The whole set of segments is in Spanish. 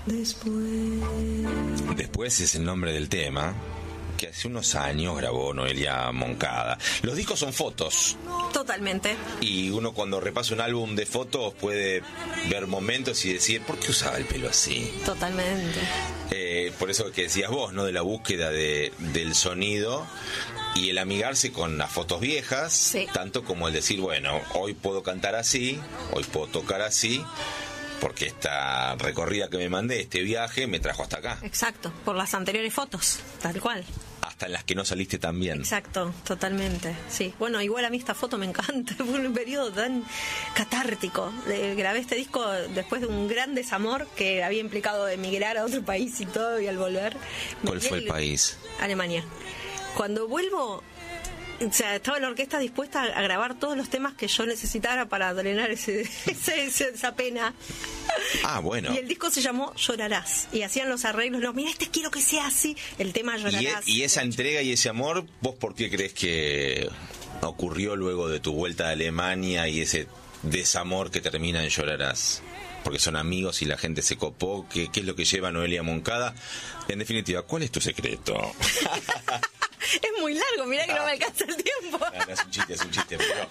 Después es el nombre del tema que hace unos años grabó Noelia Moncada. Los discos son fotos. Totalmente. Y uno cuando repasa un álbum de fotos puede ver momentos y decir, ¿por qué usaba el pelo así? Totalmente. Por eso que decías vos, ¿no? De la búsqueda del sonido y el amigarse con las fotos viejas, sí. Tanto como el decir, bueno, hoy puedo cantar así, hoy puedo tocar así, porque esta recorrida que me mandé, este viaje, me trajo hasta acá. Exacto, por las anteriores fotos, tal cual. Hasta en las que no saliste tan bien. Exacto, totalmente, sí. Bueno, igual a mí esta foto me encanta, fue un periodo tan catártico. Grabé este disco después de un gran desamor que había implicado emigrar a otro país y todo, y al volver... ¿Cuál fue el país? Alemania. Cuando vuelvo... O sea, estaba la orquesta dispuesta a grabar todos los temas que yo necesitara para drenar esa pena. Ah, bueno. Y el disco se llamó Llorarás. Y hacían los arreglos. No, mira, quiero que sea así. El tema Llorarás. Y esa entrega y ese amor, ¿vos por qué crees que ocurrió luego de tu vuelta a Alemania y ese desamor que termina en Llorarás? Porque son amigos y la gente se copó. ¿Qué es lo que lleva a Noelia Moncada? En definitiva, ¿cuál es tu secreto? Es muy largo, mirá que no me alcanza el tiempo. No, es un chiste, pero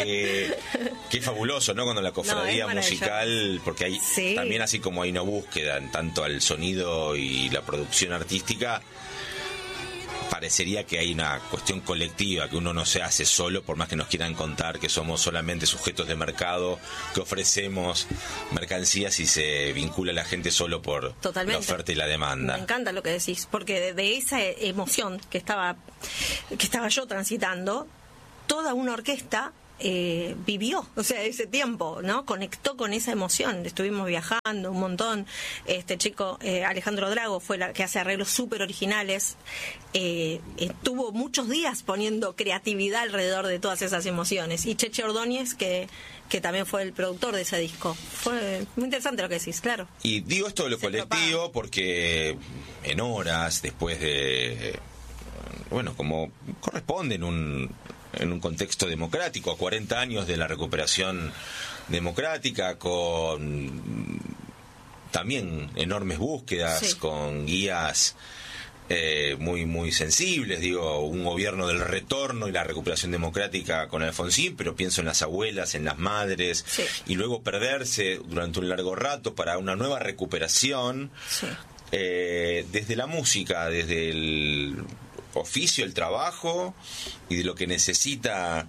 qué fabuloso, ¿no? Cuando la cofradía musical, porque hay sí. También así como hay una búsqueda en tanto al sonido y la producción artística, parecería que hay una cuestión colectiva, que uno no se hace solo, por más que nos quieran contar que somos solamente sujetos de mercado, que ofrecemos mercancías y se vincula a la gente solo por Totalmente. La oferta y la demanda. Me encanta lo que decís, porque de esa emoción que estaba yo transitando, toda una orquesta vivió, o sea, ese tiempo, ¿no? Conectó con esa emoción. Estuvimos viajando un montón. Este chico, Alejandro Drago, fue la que hace arreglos súper originales. Estuvo muchos días poniendo creatividad alrededor de todas esas emociones. Y Cheche Ordóñez, que también fue el productor de ese disco. Fue muy interesante lo que decís, claro. Y digo esto de lo colectivo porque en horas, después de... Bueno, como corresponde en un contexto democrático, a 40 años de la recuperación democrática, con también enormes búsquedas, sí. Con guías muy muy sensibles, digo, un gobierno del retorno y la recuperación democrática con Alfonsín, pero pienso en las abuelas, en las madres, sí. Y luego perderse durante un largo rato para una nueva recuperación, sí. Desde la música, desde el oficio, el trabajo y de lo que necesita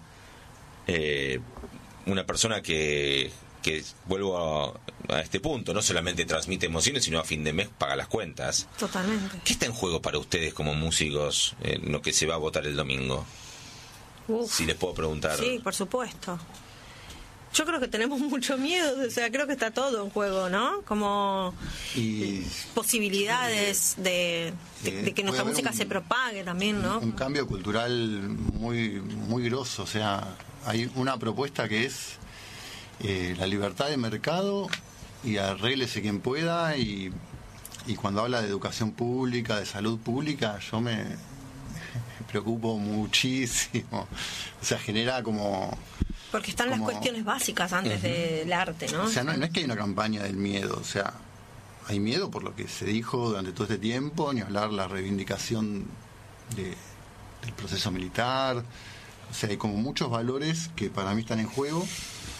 una persona que vuelvo a este punto, no solamente transmite emociones, sino a fin de mes paga las cuentas. Totalmente. ¿Qué está en juego para ustedes como músicos en lo que se va a votar el domingo? Si les puedo preguntar. Sí, por supuesto. Yo creo que tenemos mucho miedo, o sea, creo que está todo en juego, ¿no? Como posibilidades de que nuestra música se propague también, ¿no? Un cambio cultural muy muy grosso, o sea, hay una propuesta que es la libertad de mercado y arréglese quien pueda, y cuando habla de educación pública, de salud pública, yo me preocupo muchísimo, o sea, genera como... Porque están las cuestiones básicas antes del arte, ¿no? O sea, no es que hay una campaña del miedo, o sea, hay miedo por lo que se dijo durante todo este tiempo, ni hablar la reivindicación del proceso militar, o sea, hay como muchos valores que para mí están en juego,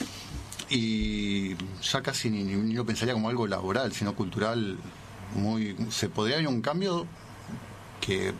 y ya casi ni lo pensaría como algo laboral, sino cultural. Se podría haber un cambio que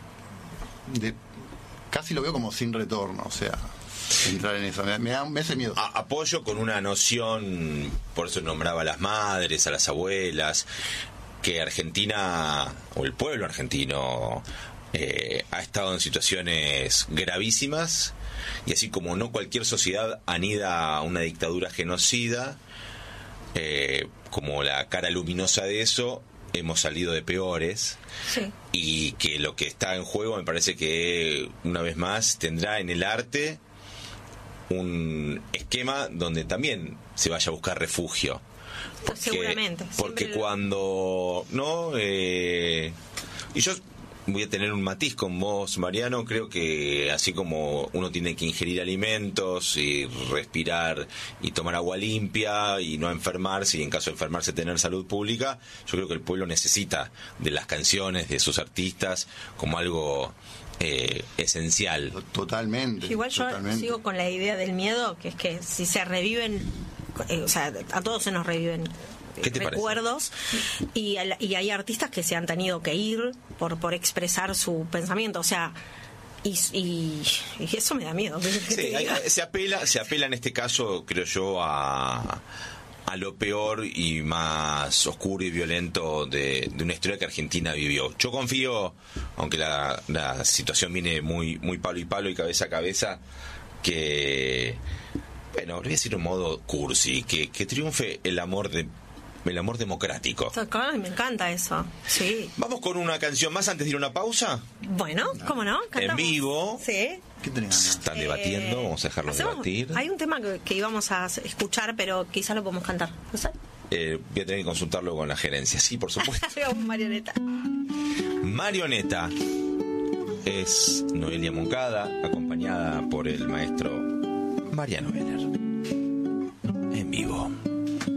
casi lo veo como sin retorno, o sea, entrar en eso, me hace miedo. Apoyo con una noción, por eso nombraba a las madres, a las abuelas, que Argentina, o el pueblo argentino, ha estado en situaciones gravísimas, y así como no cualquier sociedad anida a una dictadura genocida, como la cara luminosa de eso, hemos salido de peores. Sí. Y que lo que está en juego, me parece que una vez más tendrá en el arte un esquema donde también se vaya a buscar refugio, seguramente, porque cuando y yo voy a tener un matiz con vos, Mariano. Creo que así como uno tiene que ingerir alimentos y respirar y tomar agua limpia y no enfermarse, y en caso de enfermarse tener salud pública, yo creo que el pueblo necesita de las canciones, de sus artistas, como algo esencial. Totalmente. Igual yo totalmente. sigo con la idea del miedo, que es que si se reviven, o sea, a todos se nos reviven ¿Qué te recuerdos, y hay artistas que se han tenido que ir por expresar su pensamiento, o sea, y eso me da miedo. Sí, se apela en este caso, creo yo, a lo peor y más oscuro y violento de una historia que Argentina vivió. Yo confío, aunque la situación viene muy palo y palo y cabeza a cabeza, que, bueno, voy a decir un modo cursi, que triunfe el amor democrático. Me encanta eso, sí. Vamos con una canción más antes de ir a una pausa. Bueno, ¿cómo no? ¿Cantamos? En vivo. Sí. ¿Qué tenés ganas? Se están debatiendo, vamos a dejarlos debatir. Hay un tema que íbamos a escuchar, pero quizás lo podemos cantar, ¿no sé? Voy a tener que consultarlo con la gerencia. Sí, por supuesto. Marioneta. Marioneta es Noelia Moncada, acompañada por el maestro Mariano Heller.